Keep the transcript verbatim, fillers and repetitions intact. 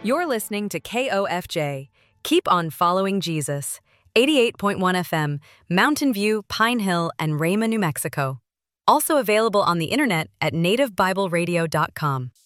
You're listening to K O F J. Keep on following Jesus. eighty-eight point one F M, Mountain View, Pine Hill, and Rama, New Mexico. Also available on the internet at native bible radio dot com.